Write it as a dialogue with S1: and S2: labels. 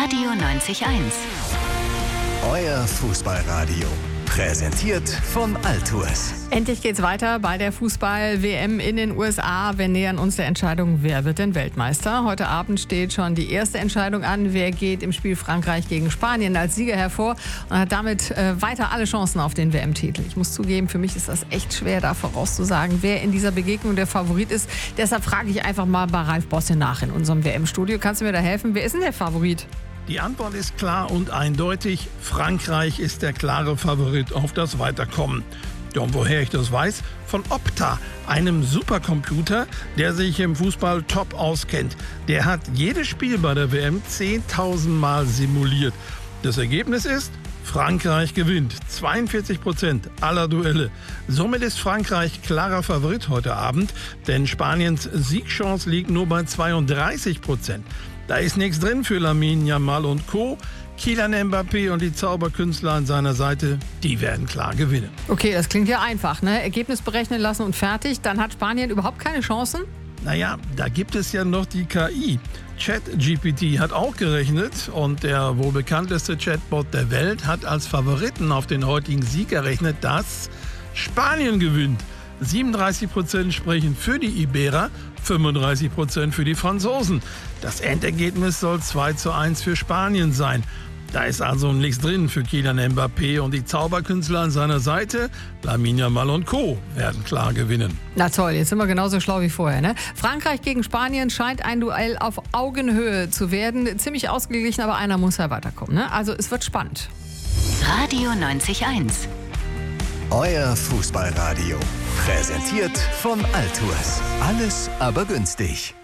S1: Radio 90.1.
S2: Euer Fußballradio. Präsentiert von Altours.
S3: Endlich geht's weiter bei der Fußball-WM in den USA. Wir nähern uns der Entscheidung, wer wird denn Weltmeister? Heute Abend steht schon die erste Entscheidung an. Wer geht im Spiel Frankreich gegen Spanien als Sieger hervor und hat damit weiter alle Chancen auf den WM-Titel. Ich muss zugeben, für mich ist das echt schwer, da vorauszusagen, wer in dieser Begegnung der Favorit ist. Deshalb frage ich einfach mal bei Ralf Bosse nach in unserem WM-Studio. Kannst du mir da helfen? Wer ist denn der Favorit?
S4: Die Antwort ist klar und eindeutig. Frankreich ist der klare Favorit auf das Weiterkommen. Ja, und woher ich das weiß? Von Opta, einem Supercomputer, der sich im Fußball top auskennt. Der hat jedes Spiel bei der WM 10.000 Mal simuliert. Das Ergebnis ist, Frankreich gewinnt 42% aller Duelle. Somit ist Frankreich klarer Favorit heute Abend, denn Spaniens Siegchance liegt nur bei 32%. Da ist nichts drin für Lamine Yamal und Co. Kylian Mbappé und die Zauberkünstler an seiner Seite, die werden klar gewinnen.
S3: Okay, das klingt ja einfach, ne? Ergebnis berechnen lassen und fertig. Dann hat Spanien überhaupt keine Chancen?
S4: Naja, da gibt es ja noch die KI. ChatGPT hat auch gerechnet und der wohl bekannteste Chatbot der Welt hat als Favoriten auf den heutigen Sieg errechnet, dass Spanien gewinnt. 37% sprechen für die Iberer, 35% für die Franzosen. Das Endergebnis soll 2:1 für Spanien sein. Da ist also nichts drin für Kylian Mbappé und die Zauberkünstler an seiner Seite, Lamine Yamal und Co. werden klar gewinnen.
S3: Na toll, jetzt sind wir genauso schlau wie vorher, ne? Frankreich gegen Spanien scheint ein Duell auf Augenhöhe zu werden. Ziemlich ausgeglichen, aber einer muss ja weiterkommen, ne? Also es wird spannend.
S1: Radio 90.1.
S2: Euer Fußballradio. Präsentiert von Altours. Alles aber günstig.